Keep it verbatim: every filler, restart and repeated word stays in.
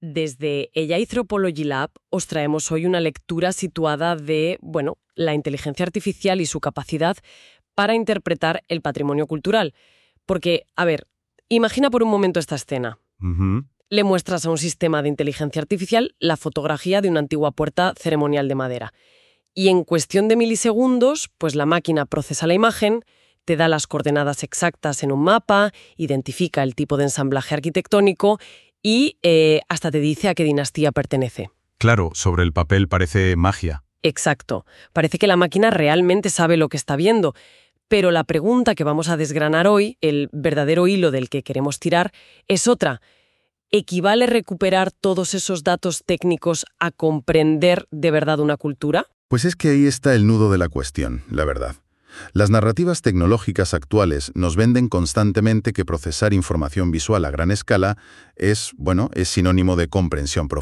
Desde A I Anthropology Lab os traemos hoy una lectura situada de, bueno, la inteligencia artificial y su capacidad para interpretar el patrimonio cultural. Porque, a ver, imagina por un momento esta escena. Ujú. Le muestras a un sistema de inteligencia artificial la fotografía de una antigua puerta ceremonial de madera. Y en cuestión de milisegundos, pues la máquina procesa la imagen, te da las coordenadas exactas en un mapa, identifica el tipo de ensamblaje arquitectónico y eh, hasta te dice a qué dinastía pertenece. Claro, sobre el papel parece magia. Exacto. Parece que la máquina realmente sabe lo que está viendo. Pero la pregunta que vamos a desgranar hoy, el verdadero hilo del que queremos tirar, es otra. ¿Equivale recuperar todos esos datos técnicos a comprender de verdad una cultura? Pues es que ahí está el nudo de la cuestión, la verdad. Las narrativas tecnológicas actuales nos venden constantemente que procesar información visual a gran escala es, bueno, es sinónimo de comprensión profunda.